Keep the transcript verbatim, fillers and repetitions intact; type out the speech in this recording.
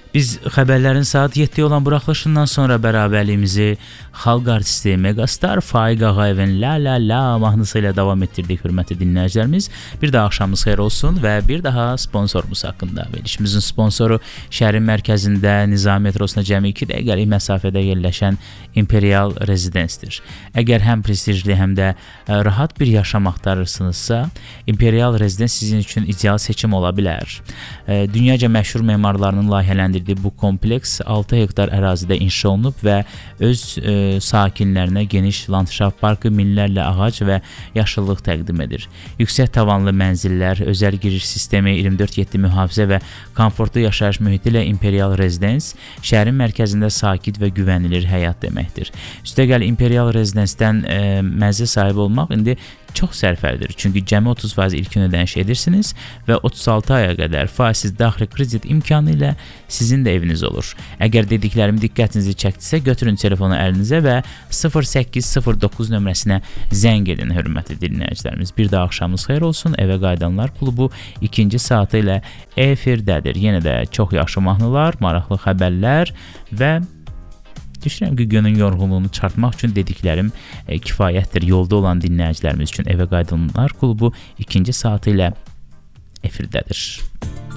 Biz xəbərlərin saat yeddiyə olan buraxılışından sonra bərabərliyimizi xalq artisti Megastar Faiq Ağayevin La La La mahnısı ilə davam etdirdik, hörmətli dinləyicilərimiz. Bir daha axşamınız xeyir olsun və bir daha sponsorumuz haqqında. Verilişimizin sponsoru şəhərin mərkəzində Nizami metrosuna cəmi iki dəqiqəlik məsafədə yerləşən Imperial Residence-dir. Əgər həm prestijli, həm də rahat bir yaşam axtarırsınızsa, Imperial Residence sizin üçün ideal seçim ola bilər. Dünyaca məşhur memarlarının layihələndirdiyi bu kompleks altı hektar ərazidə inşa olunub və öz e, sakinlərinə geniş landşaft parkı, minlərlə ağac və yaşıllıq təqdim edir. Yüksək tavanlı mənzillər, özəl giriş sistemi, iyirmi dörd yeddi mühafizə və komfortlu yaşayış mühiti ilə Imperial Residence şəhərin mərkəzində sakit və güvənilir həyat deməkdir. Üstəgəl Imperial Residence-dən e, mənzil sahibi olmaq indi çox sərfəlidir. Çünki cəmi otuz faiz ilkin ödəniş edirsiniz və otuz altı aya qədər faizsiz daxili kredit imkanı ilə sizin də eviniz olur. Əgər dediklərim diqqətinizi çəkdisə, götürün telefonu əlinizə və sıfır səkkiz sıfır doqquz nömrəsinə zəng edin, hörmətli dinləyicilərimiz. Bir daha axşamınız xeyir olsun. Evə Qayıdanlar klubu ikinci saatı ilə efirdədir. Yenə də çox yaxşı mahnılar, maraqlı xəbərlər və düşünürəm ki, günün yorğunluğunu çıxartmaq üçün dediklərim e, kifayətdir. Yolda olan dinləyicilərimiz üçün Evə Qayıdanlar klubu ikinci saatı ilə efirdədir.